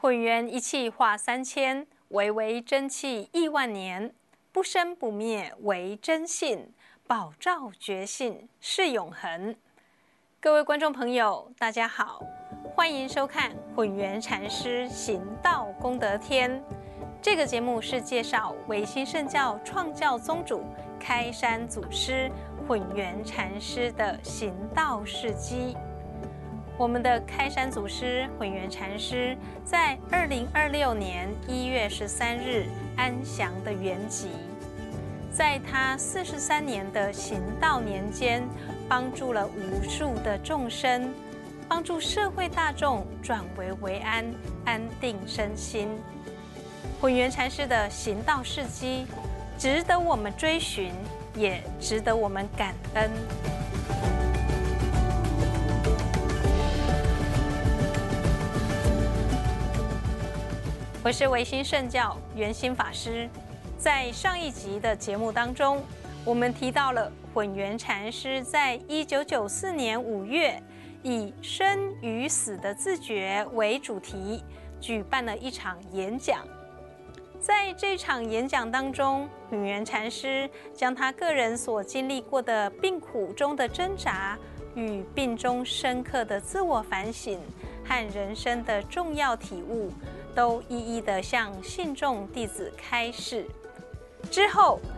混元一气化3000，唯唯真气亿万年。不生不灭为真性，宝照觉性是永恒。各位观众朋友，大家好，欢迎收看混元禅师行道功德篇。这个节目是介绍唯心圣教创教宗主开山祖师混元禅师的行道事迹。我们的开山祖师混元禅师在2026年1月13日安详的圆寂。在他43年的行道年间，帮助了无数的众生，帮助社会大众转危为安，安定身心。混元禅师的行道事迹，值得我们追寻，也值得我们感恩。我是唯心圣教圆心法师。在上一集的节目当中，我们提到了混元禅师在1994年5月，以生与死的自觉为主题，举办了一场演讲。在这场演讲当中，混元禅师将他个人所经历过的病苦中的挣扎与病中深刻的自我反省和人生的重要体悟，都一一的向信众弟子开示。之后，